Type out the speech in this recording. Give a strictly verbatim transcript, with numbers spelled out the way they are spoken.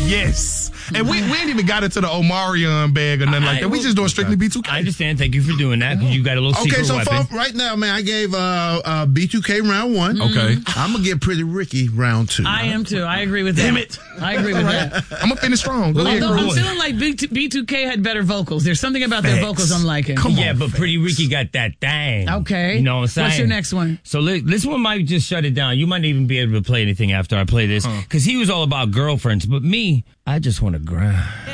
Yes. And we, we ain't even got into the Omarion bag or nothing I, like that. We just doing strictly B two K. I understand. Thank you for doing that because you got a little okay, secret so weapon. For, right now, man, I gave uh, uh, B two K round one. Okay. I'm going to give Pretty Ricky round two. I am too. I agree with that. Damn it. I agree with right. that. I'm going to finish strong. Go ahead, Although I'm Cruz. feeling like B two K had better vocals. There's something about their Facts. vocals I'm liking. Come yeah, on, but facts. Pretty Ricky got that thing. Okay. You know what I'm saying? What's your next one? So li- this one might just shut it down. You might even be able to play anything after I play this because huh. he was all about girlfriends. But me, I just want to grind.